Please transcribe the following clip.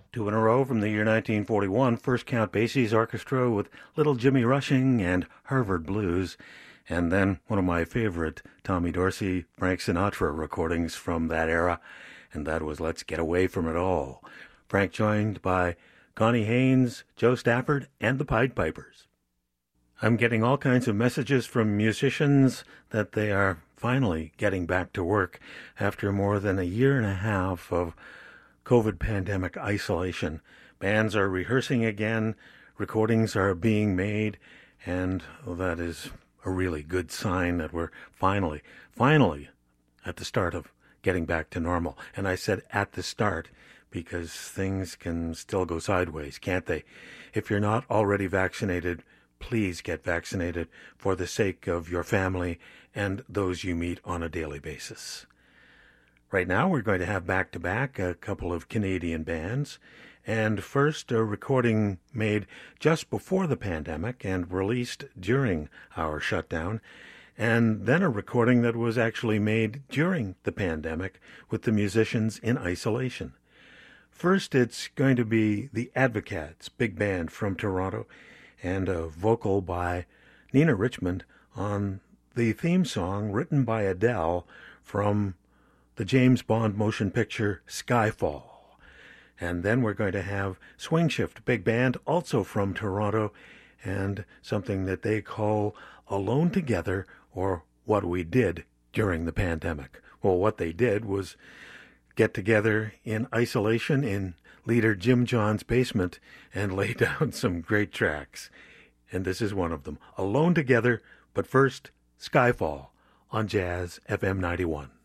Two in a row from the year 1941, First Count Basie's Orchestra with Little Jimmy Rushing and Harvard Blues. And then one of my favorite Tommy Dorsey, Frank Sinatra recordings from that era, and that was Let's Get Away From It All. Frank joined by Connie Haynes, Joe Stafford, and the Pied Pipers. I'm getting all kinds of messages from musicians that they are finally getting back to work after more than a year and a half of COVID pandemic isolation. Bands are rehearsing again, recordings are being made, and that is a really good sign that we're finally at the start of getting back to normal. And I said at the start because things can still go sideways, can't they? If you're not already vaccinated, please get vaccinated for the sake of your family and those you meet on a daily basis. Right now, we're going to have back-to-back a couple of Canadian bands. And first, a recording made just before the pandemic and released during our shutdown. And then a recording that was actually made during the pandemic with the musicians in isolation. First, it's going to be the Advocats, big band from Toronto, and a vocal by Nina Richmond on the theme song written by Adele from the James Bond motion picture Skyfall. And then we're going to have Swing Shift, big band, also from Toronto, and something that they call Alone Together, or What We Did During the Pandemic. Well, what they did was get together in isolation in leader Jim John's basement and lay down some great tracks. And this is one of them, Alone Together, but first, Skyfall on Jazz FM 91.